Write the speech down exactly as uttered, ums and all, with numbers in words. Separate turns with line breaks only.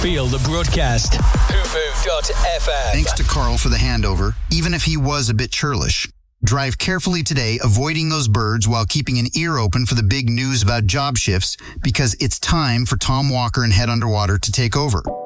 Feel the broadcast. hooboo dot f m.
Thanks to Carl for the handover, even if he was a bit churlish. Drive carefully today, avoiding those birds while keeping an ear open for the big news about job shifts, because it's time for Tom Walker and Head Underwater to take over.